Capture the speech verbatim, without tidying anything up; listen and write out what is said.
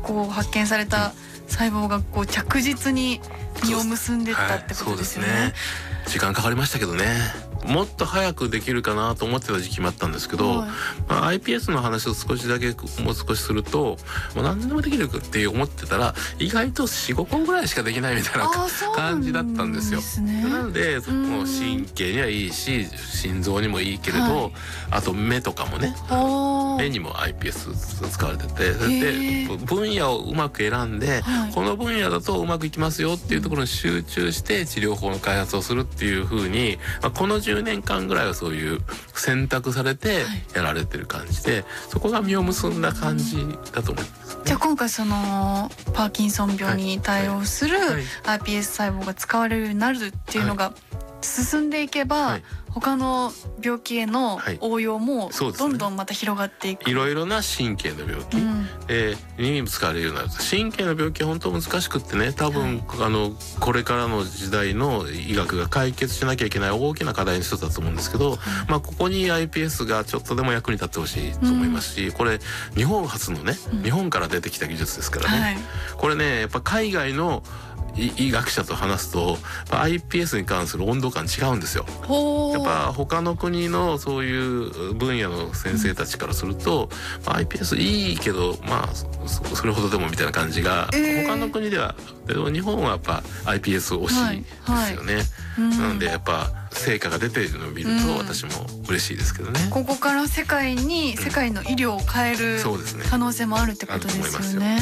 こう発見された細胞がこう着実に実を結んでったってことですよね。 はい、そうですね。時間かかりましたけどね。もっと早くできるかなと思ってた時期もあったんですけど、はい、まあ、アイピーエス の話を少しだけもう少しすると、まあ、何でもできるって思ってたら意外と よん,ご 個ぐらいしかできないみたいな感じだったんですよ。なのでもう神経にはいいし心臓にもいいけれど、はい、あと目とかもね、目にも アイピーエス 使われてて、それで分野をうまく選んで、はい、この分野だとうまくいきますよっていうところに集中して治療法の開発をするっていう風に、まあ、このじゅうねんかんぐらいはそういう選択されてやられてる感じで、はい、そこが実を結んだ感じだと思います、ね。 じゃあ今回そのパーキンソン病に対応する アイピーエス 細胞が使われるようになるっていうのが進んでいけば、はい、他の病気への応用もどんどんまた広がっていく、 はい、ね、いろいろな神経の病気、うん、えー、に使われるようになる。神経の病気は本当難しくってね、多分、はい、あのこれからの時代の医学が解決しなきゃいけない大きな課題の一つだと思うんですけど、はい、まあ、ここに アイピーエス がちょっとでも役に立ってほしいと思いますし、うん、これ日本初のね、うん、日本から出てきた技術ですからね、はい、これねやっぱ海外の医学者と話すと アイピーエス に関する温度感違うんですよ。やっぱ他の国のそういう分野の先生たちからすると、うん、アイピーエス いいけどまあ そ, それほどでもみたいな感じが、えー、他の国では、でも日本はやっぱ アイピーエス 推しですよね、はいはい、うん、なのでやっぱ成果が出ているのを見ると私も嬉しいですけどね、うん、 ここから世界に、うん、世界の医療を変える可能性もあるってことですよね。